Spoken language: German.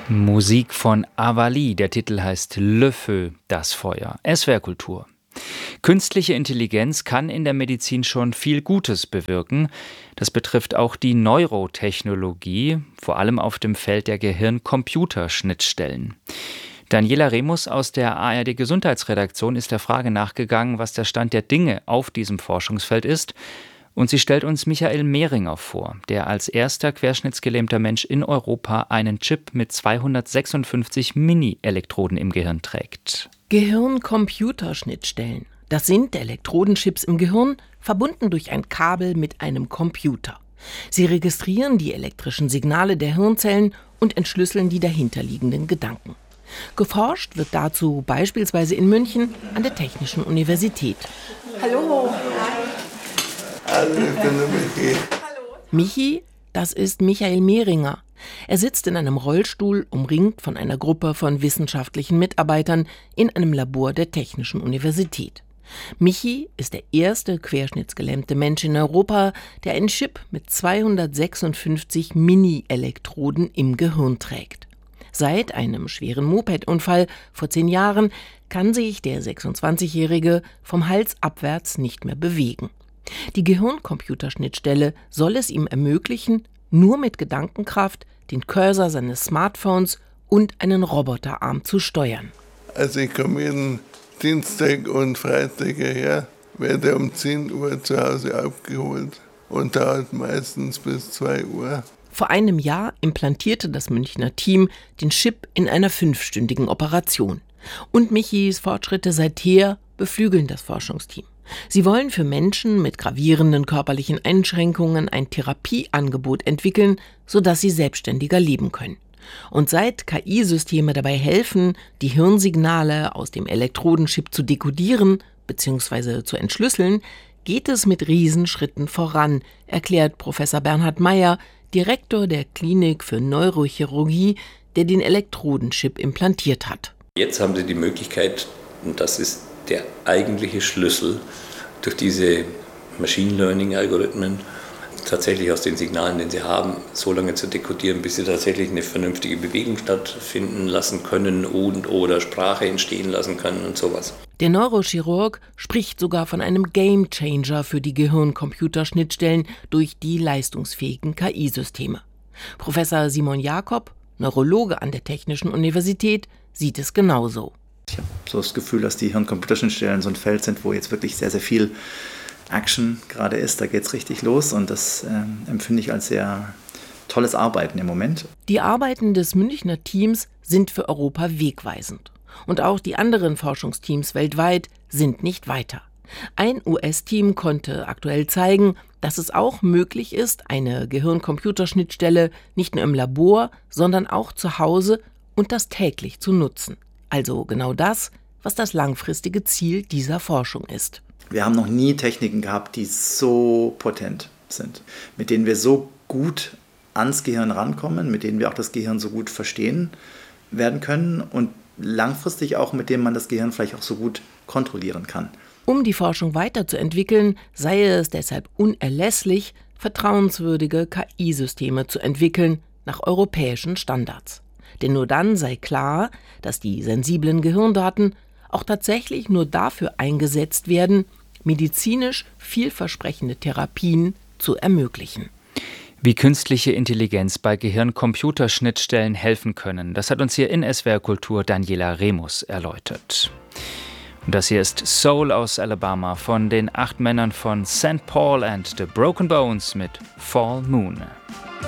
Musik von Avali, der Titel heißt Le Feu, das Feuer. SWR Kultur. Künstliche Intelligenz kann in der Medizin schon viel Gutes bewirken. Das betrifft auch die Neurotechnologie, vor allem auf dem Feld der Gehirn-Computer-Schnittstellen. Daniela Remus aus der ARD-Gesundheitsredaktion ist der Frage nachgegangen, was der Stand der Dinge auf diesem Forschungsfeld ist. Und sie stellt uns Michael Mehringer vor, der als erster querschnittsgelähmter Mensch in Europa einen Chip mit 256 Mini-Elektroden im Gehirn trägt. Gehirn-Computer-Schnittstellen. Das sind Elektrodenchips im Gehirn, verbunden durch ein Kabel mit einem Computer. Sie registrieren die elektrischen Signale der Hirnzellen und entschlüsseln die dahinterliegenden Gedanken. Geforscht wird dazu beispielsweise in München an der Technischen Universität. Hallo. Michi, das ist Michael Mehringer. Er sitzt in einem Rollstuhl, umringt von einer Gruppe von wissenschaftlichen Mitarbeitern in einem Labor der Technischen Universität. Michi ist der erste querschnittsgelähmte Mensch in Europa, der einen Chip mit 256 Mini-Elektroden im Gehirn trägt. Seit einem schweren Mopedunfall vor 10 Jahren kann sich der 26-Jährige vom Hals abwärts nicht mehr bewegen. Die Gehirn-Computer-Schnittstelle soll es ihm ermöglichen, nur mit Gedankenkraft den Cursor seines Smartphones und einen Roboterarm zu steuern. Also ich komme jeden Dienstag und Freitag her, werde um 10 Uhr zu Hause abgeholt und dauert meistens bis 2 Uhr. Vor einem Jahr implantierte das Münchner Team den Chip in einer 5-stündigen Operation. Und Michis Fortschritte seither beflügeln das Forschungsteam. Sie wollen für Menschen mit gravierenden körperlichen Einschränkungen ein Therapieangebot entwickeln, sodass sie selbstständiger leben können. Und seit KI-Systeme dabei helfen, die Hirnsignale aus dem Elektrodenchip zu dekodieren bzw. zu entschlüsseln, geht es mit Riesenschritten voran, erklärt Professor Bernhard Meyer, Direktor der Klinik für Neurochirurgie, der den Elektrodenchip implantiert hat. Jetzt haben Sie die Möglichkeit, und das ist der eigentliche Schlüssel, durch diese Machine Learning-Algorithmen tatsächlich aus den Signalen, den Sie haben, so lange zu dekodieren, bis Sie tatsächlich eine vernünftige Bewegung stattfinden lassen können oder Sprache entstehen lassen können und sowas. Der Neurochirurg spricht sogar von einem Gamechanger für die Gehirn-Computer-Schnittstellen durch die leistungsfähigen KI-Systeme. Professor Simon Jakob, Neurologe an der Technischen Universität, sieht es genauso. Ich habe so das Gefühl, dass die Hirn-Computer-Schnittstellen so ein Feld sind, wo jetzt wirklich sehr, sehr viel Action gerade ist. Da geht es richtig los und das empfinde ich als sehr tolles Arbeiten im Moment. Die Arbeiten des Münchner Teams sind für Europa wegweisend. Und auch die anderen Forschungsteams weltweit sind nicht weiter. Ein US-Team konnte aktuell zeigen, dass es auch möglich ist, eine Gehirn-Computer-Schnittstelle nicht nur im Labor, sondern auch zu Hause und das täglich zu nutzen. Also genau das, was das langfristige Ziel dieser Forschung ist. Wir haben noch nie Techniken gehabt, die so potent sind, mit denen wir so gut ans Gehirn rankommen, mit denen wir auch das Gehirn so gut verstehen werden können und langfristig auch, mit denen man das Gehirn vielleicht auch so gut kontrollieren kann. Um die Forschung weiterzuentwickeln, sei es deshalb unerlässlich, vertrauenswürdige KI-Systeme zu entwickeln nach europäischen Standards. Denn nur dann sei klar, dass die sensiblen Gehirndaten auch tatsächlich nur dafür eingesetzt werden, medizinisch vielversprechende Therapien zu ermöglichen. Wie künstliche Intelligenz bei Gehirn-Computer-Schnittstellen helfen können, das hat uns hier in SWR Kultur Daniela Remus erläutert. Und das hier ist Soul aus Alabama von den 8 Männern von St. Paul and the Broken Bones mit Fall Moon.